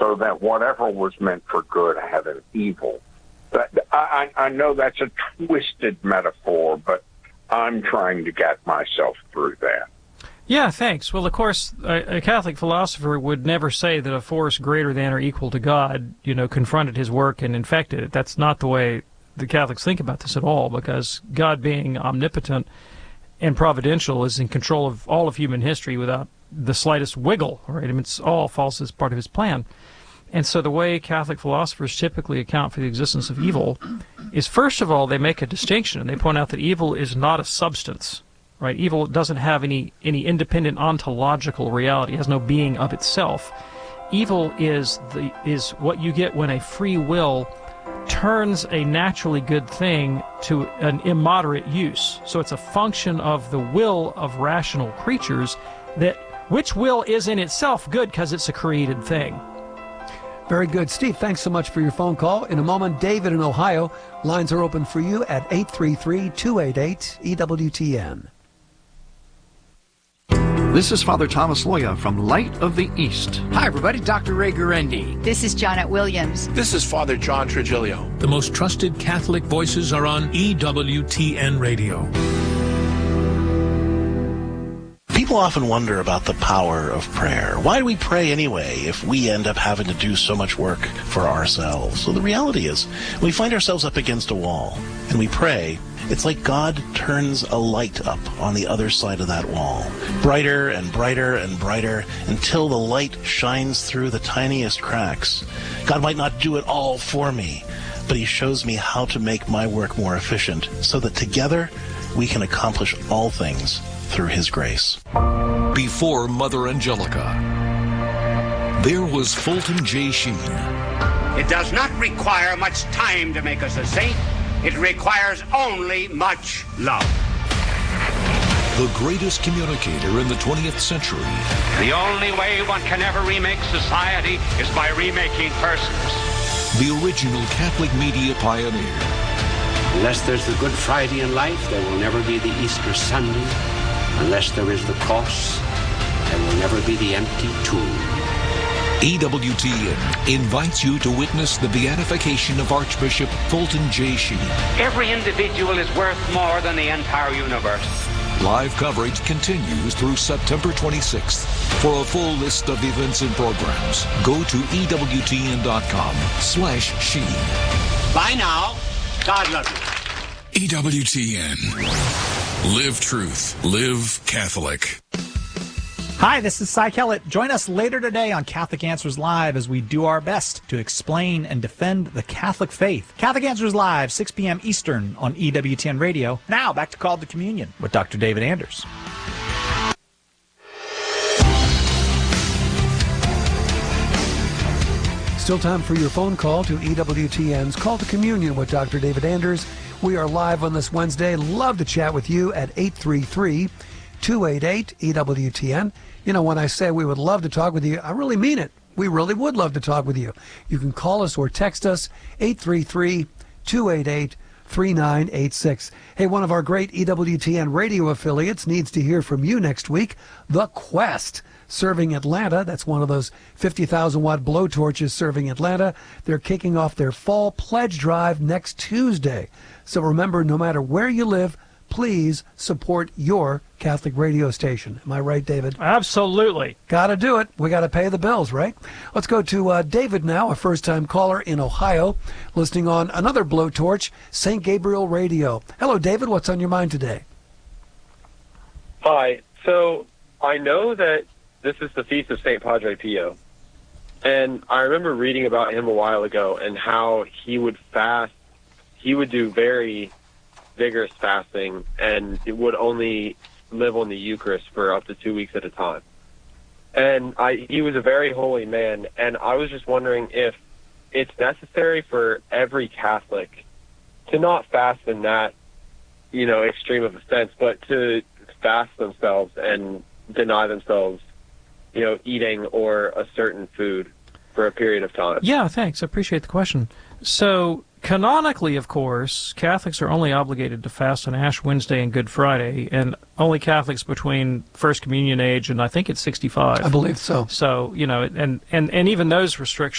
so that whatever was meant for good had an evil. I know that's a twisted metaphor, but I'm trying to get myself through that. Yeah, thanks. Well, of course, a Catholic philosopher would never say that a force greater than or equal to God, confronted his work and infected it. That's not the way the Catholics think about this at all, because God, being omnipotent and providential, is in control of all of human history without the slightest wiggle, right? I mean, it's all false as part of his plan. And so the way Catholic philosophers typically account for the existence of evil is, first of all, they make a distinction, and they point out that evil is not a substance, right? Evil doesn't have any independent ontological reality. It has no being of itself. Evil is what you get when a free will turns a naturally good thing to an immoderate use. So it's a function of the will of rational creatures, which will is in itself good because it's a created thing. Very good. Steve, thanks so much for your phone call. In a moment, David in Ohio. Lines are open for you at 833-288-EWTN. This is Father Thomas Loya from Light of the East. Hi, everybody. Dr. Ray Gurendi. This is Janet Williams. This is Father John Trigilio. The most trusted Catholic voices are on EWTN Radio. People often wonder about the power of prayer. Why do we pray anyway if we end up having to do so much work for ourselves? So the reality is, when we find ourselves up against a wall and we pray, it's like God turns a light up on the other side of that wall, brighter and brighter and brighter, until the light shines through the tiniest cracks. God might not do it all for me, but he shows me how to make my work more efficient so that together we can accomplish all things through his grace. Before Mother Angelica, there was Fulton J. Sheen. It does not require much time to make us a saint. It requires only much love. The greatest communicator in the 20th century. The only way one can ever remake society is by remaking persons. The original Catholic media pioneer. Unless there's the Good Friday in life, there will never be the Easter Sunday. Unless there is the cross, there will never be the empty tomb. EWTN invites you to witness the beatification of Archbishop Fulton J. Sheen. Every individual is worth more than the entire universe. Live coverage continues through September 26th. For a full list of events and programs, go to EWTN.com/Sheen. Bye now. God love you. EWTN. Live truth. Live Catholic. Hi, this is Cy Kellett. Join us later today on Catholic Answers Live as we do our best to explain and defend the Catholic faith. Catholic Answers Live, 6 p.m. Eastern on EWTN Radio. Now, back to Call to Communion with Dr. David Anders. Still time for your phone call to EWTN's Call to Communion with Dr. David Anders. We are live on this Wednesday. Love to chat with you at 833-288-EWTN. You know, when I say we would love to talk with you, I really mean it. We really would love to talk with you. You can call us or text us, 833-288-3986. Hey, one of our great EWTN radio affiliates needs to hear from you next week, The Quest, serving Atlanta. That's one of those 50,000-watt blowtorches serving Atlanta. They're kicking off their fall pledge drive next Tuesday. So remember, no matter where you live, please support your Catholic radio station. Am I right, David? Absolutely. Got to do it. We got to pay the bills, right? Let's go to David now, a first-time caller in Ohio, listening on another blowtorch, St. Gabriel Radio. Hello, David. What's on your mind today? Hi. So I know that this is the feast of St. Padre Pio, and I remember reading about him a while ago and how he would fast. He would do very vigorous fasting and it would only live on the Eucharist for up to 2 weeks at a time. And he was a very holy man, and I was just wondering if it's necessary for every Catholic to not fast in that, extreme of a sense, but to fast themselves and deny themselves, eating or a certain food for a period of time. Yeah, thanks. I appreciate the question. So, canonically, of course, Catholics are only obligated to fast on Ash Wednesday and Good Friday, and only Catholics between First Communion age and I think it's 65. I believe so. So, and even those restrictions